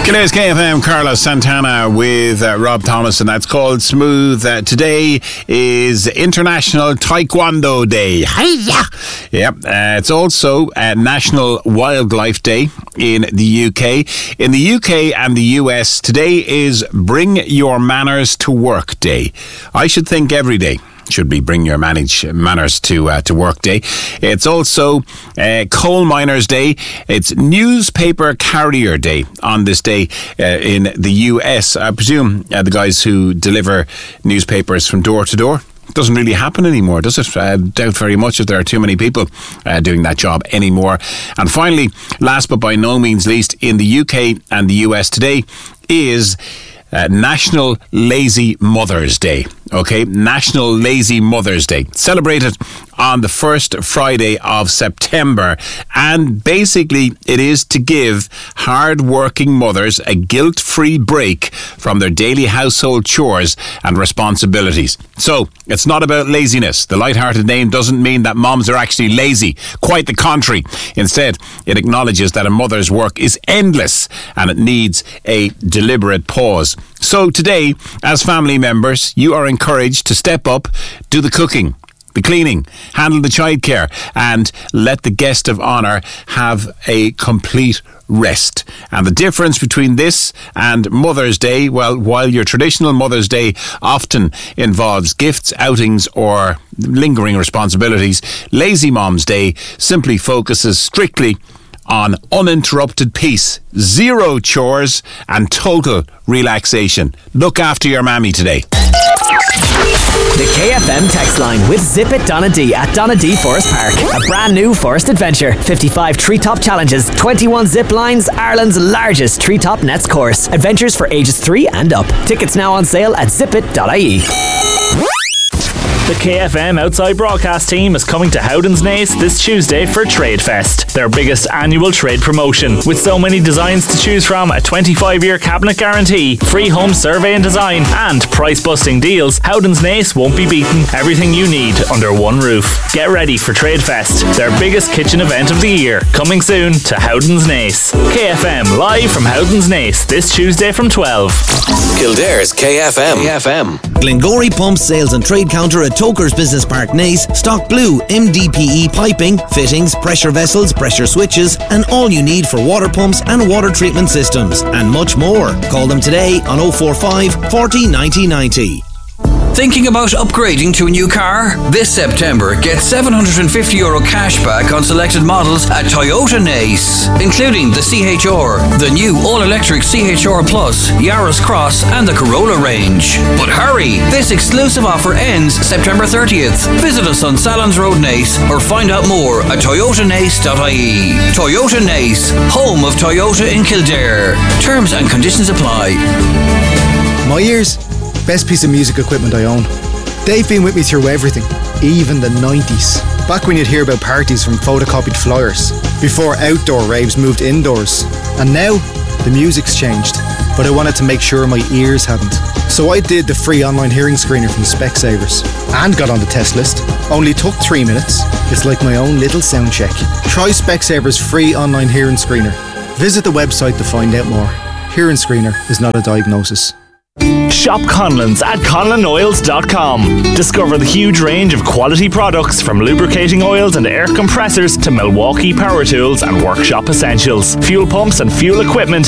Today's KFM, Carlos Santana with Rob Thomas, and that's called Smooth. Today is International Taekwondo Day. Hiya! Yep, it's also National Wildlife Day in the UK. In the UK and the US, today is Bring Your Manners to Work Day. I should think every day should be Bring Your Manners to Work Day. It's also Coal Miners Day. It's Newspaper Carrier Day on this day in the US. I presume the guys who deliver newspapers from door to door. It doesn't really happen anymore, does it? I doubt very much if there are too many people doing that job anymore. And finally, last but by no means least, in the UK and the US today is National Lazy Mothers Day. Okay, National Lazy Mothers Day, celebrated on the first Friday of September, and basically it is to give hard-working mothers a guilt-free break from their daily household chores and responsibilities. So, it's not about laziness. The light-hearted name doesn't mean that moms are actually lazy. Quite the contrary. Instead, it acknowledges that a mother's work is endless and it needs a deliberate pause. So today, as family members, you are encouraged to step up, do the cooking, the cleaning, handle the childcare, and let the guest of honour have a complete rest. And the difference between this and Mother's Day, well, while your traditional Mother's Day often involves gifts, outings, or lingering responsibilities, Lazy Mom's Day simply focuses strictly on uninterrupted peace, zero chores, and total relaxation. Look after your mammy today. The KFM text line with Zip It Donna D at Donna D Forest Park. A brand new forest adventure. 55 treetop challenges, 21 zip lines, Ireland's largest treetop nets course. Adventures for ages 3 and up. Tickets now on sale at zipit.ie. The KFM Outside Broadcast team is coming to Howden's Nace this Tuesday for Trade Fest, their biggest annual trade promotion. With so many designs to choose from, a 25-year cabinet guarantee, free home survey and design, and price-busting deals, Howden's Nace won't be beaten. Everything you need under one roof. Get ready for Trade Fest, their biggest kitchen event of the year. Coming soon to Howden's Nace. KFM live from Howden's Nace this Tuesday from 12. Kildare's KFM. Glengorry Pumps Sales and Trade Counter at Tokers Business Park Nace stock blue MDPE piping, fittings, pressure vessels, pressure switches, and all you need for water pumps and water treatment systems, and much more. Call them today on 045 40 90 90. Thinking about upgrading to a new car? This September, get €750 cash back on selected models at Toyota Nace, including the CHR, the new all-electric CHR Plus, Yaris Cross, and the Corolla range. But hurry! This exclusive offer ends September 30th. Visit us on Salons Road Nace or find out more at toyotanace.ie. Toyota Nace, home of Toyota in Kildare. Terms and conditions apply. My ears. Best piece of music equipment I own. They've been with me through everything, even the 90s. Back when you'd hear about parties from photocopied flyers, before outdoor raves moved indoors. And now, the music's changed, but I wanted to make sure my ears hadn't. So I did the free online hearing screener from Specsavers and got on the test list. Only took 3 minutes. It's like my own little sound check. Try Specsavers free online hearing screener. Visit the website to find out more. Hearing screener is not a diagnosis. Shop Conlon's at conlonoils.com. Discover the huge range of quality products from lubricating oils and air compressors to Milwaukee power tools and workshop essentials, fuel pumps and fuel equipment,